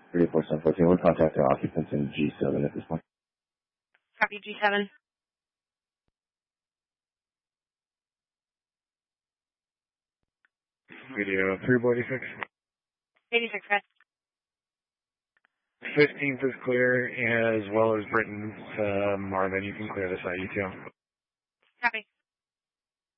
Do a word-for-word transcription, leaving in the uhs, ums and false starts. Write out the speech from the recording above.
three four seven fourteen. We're contacting occupants in G seven at this point. Copy G seven. Video three eighty-six. eighty-six, guys. fifteenth is clear, as well as Britain's. Uh, Marvin, you can clear the site, you too. Copy.